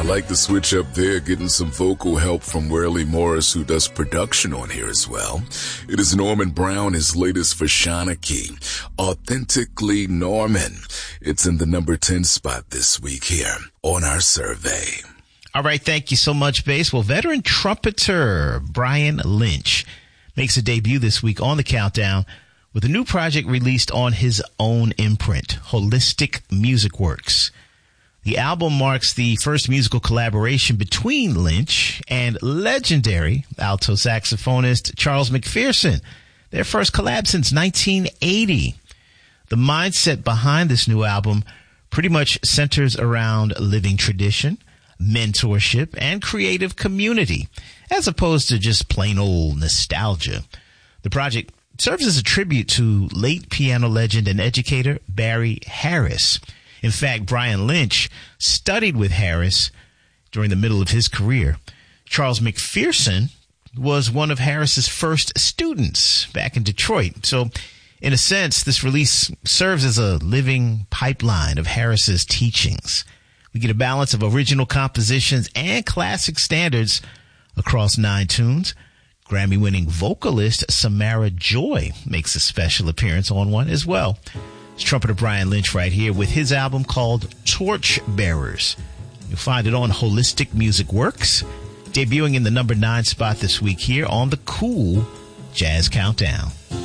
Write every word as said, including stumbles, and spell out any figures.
like the switch up there, getting some vocal help from Worley Morris, who does production on here as well. It is Norman Brown, his latest for Shanachie, Authentically Norman. It's in the number ten spot this week here on our survey. All right, thank you so much, Bass. Well, veteran trumpeter Brian Lynch makes a debut this week on the Countdown with a new project released on his own imprint, Holistic Music Works. The album marks the first musical collaboration between Lynch and legendary alto saxophonist Charles McPherson, their first collab since nineteen eighty. The mindset behind this new album pretty much centers around living tradition, mentorship, and creative community, as opposed to just plain old nostalgia. The project serves as a tribute to late piano legend and educator Barry Harris. In fact, Brian Lynch studied with Harris during the middle of his career. Charles McPherson was one of Harris's first students back in Detroit. So, in a sense, this release serves as a living pipeline of Harris's teachings. We get a balance of original compositions and classic standards across nine tunes. Grammy-winning vocalist Samara Joy makes a special appearance on one as well. It's trumpeter Brian Lynch right here with his album called Torch Bearers. You'll find it on Holistic Music Works, debuting in the number nine spot this week here on the Cool Jazz Countdown.